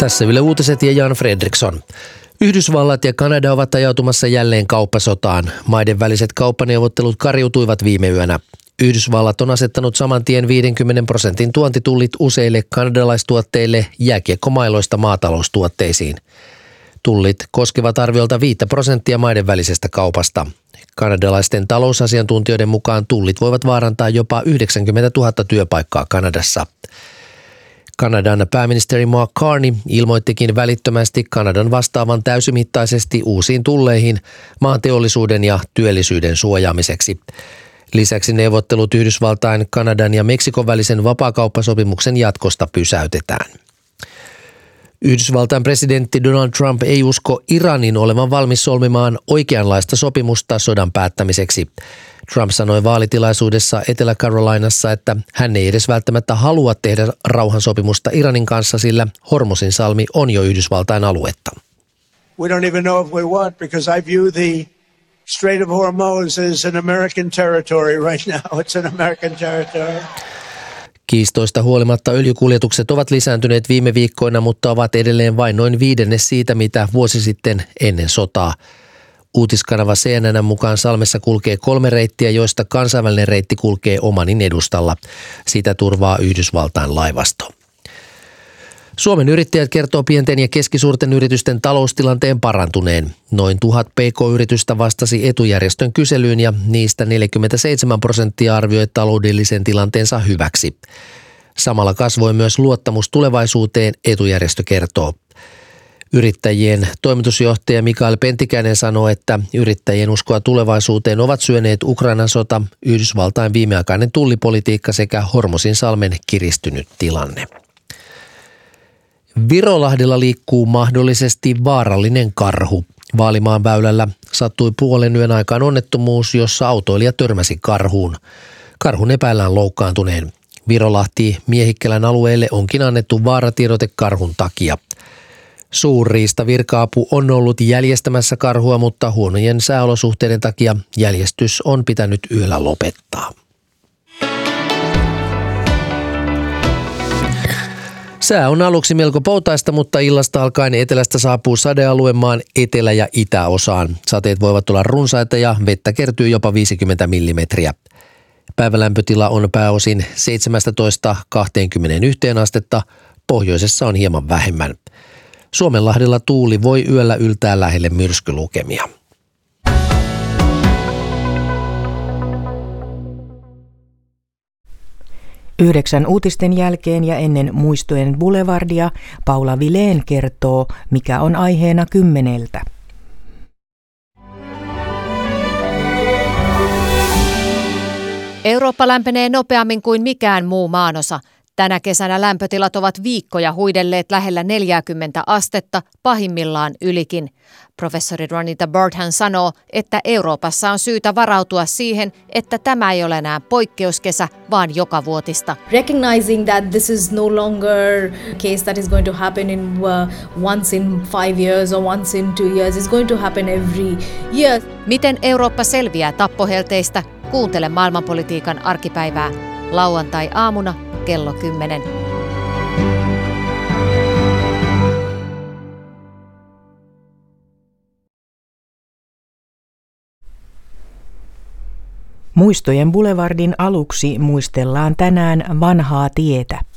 Tässä Yle Uutiset ja Jan Fredriksson. Yhdysvallat ja Kanada ovat ajautumassa jälleen kauppasotaan. Maiden väliset kauppaneuvottelut kariutuivat viime yönä. Yhdysvallat on asettanut saman tien 50% tuontitullit useille kanadalaistuotteille jääkiekkomailoista maataloustuotteisiin. Tullit koskevat arviolta 5% maiden välisestä kaupasta. Kanadalaisten talousasiantuntijoiden mukaan tullit voivat vaarantaa jopa 90 000 työpaikkaa Kanadassa. Kanadan pääministeri Mark Carney ilmoittikin välittömästi Kanadan vastaavan täysimittaisesti uusiin tulleihin maan teollisuuden ja työllisyyden suojaamiseksi. Lisäksi neuvottelut Yhdysvaltain, Kanadan ja Meksikon välisen vapaakauppasopimuksen jatkosta pysäytetään. Yhdysvaltain presidentti Donald Trump ei usko Iranin olevan valmis solmimaan oikeanlaista sopimusta sodan päättämiseksi. Trump sanoi vaalitilaisuudessa Etelä-Carolinassa, että hän ei edes välttämättä halua tehdä rauhansopimusta Iranin kanssa, sillä Hormuzin salmi on jo Yhdysvaltain aluetta. We don't even know if we want, because I view the Strait of Hormuz as an American territory right now. It's an American territory. Kiistoista huolimatta öljykuljetukset ovat lisääntyneet viime viikkoina, mutta ovat edelleen vain noin 1/5 siitä, mitä vuosi sitten ennen sotaa. Uutiskanava CNN mukaan salmessa kulkee 3 reittiä, joista kansainvälinen reitti kulkee Omanin edustalla. Sitä turvaa Yhdysvaltain laivasto. Suomen yrittäjät kertoo pienten ja keskisuurten yritysten taloustilanteen parantuneen. Noin 1000 pk-yritystä vastasi etujärjestön kyselyyn ja niistä 47% arvioi taloudellisen tilanteensa hyväksi. Samalla kasvoi myös luottamus tulevaisuuteen, etujärjestö kertoo. Yrittäjien toimitusjohtaja Mikael Pentikäinen sanoo, että yrittäjien uskoa tulevaisuuteen ovat syöneet Ukrainan sota, Yhdysvaltain viimeaikainen tullipolitiikka sekä Hormuzin salmen kiristynyt tilanne. Virolahdella liikkuu mahdollisesti vaarallinen karhu. Vaalimaan väylällä sattui puolen yön aikaan onnettomuus, jossa autoilija törmäsi karhuun. Karhun epäillään loukkaantuneen. Virolahti Miehikkälän alueelle onkin annettu vaaratiedote karhun takia. Suurriistavirka-apu on ollut jäljestämässä karhua, mutta huonojen sääolosuhteiden takia jäljestys on pitänyt yöllä lopettaa. Sää on aluksi melko poutaista, mutta illasta alkaen etelästä saapuu sadealue maan etelä- ja itäosaan. Sateet voivat olla runsaita ja vettä kertyy jopa 50 millimetriä. Päivälämpötila on pääosin 17–21 astetta, pohjoisessa on hieman vähemmän. Suomenlahdella tuuli voi yöllä yltää lähelle myrskylukemia. Yhdeksän uutisten jälkeen ja ennen muistojen boulevardia Paula Vilén kertoo, mikä on aiheena 10. Eurooppa lämpenee nopeammin kuin mikään muu maanosa. Tänä kesänä lämpötilat ovat viikkoja huidelleet lähellä 40 astetta, pahimmillaan ylikin. Professori Ronita Birdhan sanoo, että Euroopassa on syytä varautua siihen, että tämä ei ole enää poikkeuskesä, vaan jokavuotista. Recognizing that this is no longer a case that is going to happen in once in 5 years or once in 2 years, it's going to happen every year. Miten Eurooppa selviää tappohelteistä? Kuuntele maailmanpolitiikan arkipäivää lauantai-aamuna kello 10. Muistojen boulevardin aluksi muistellaan tänään vanhaa tietä.